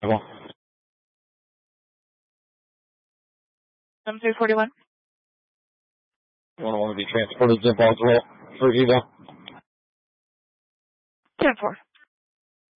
M341. You want to be transported to Boswell for Eva? 10-4.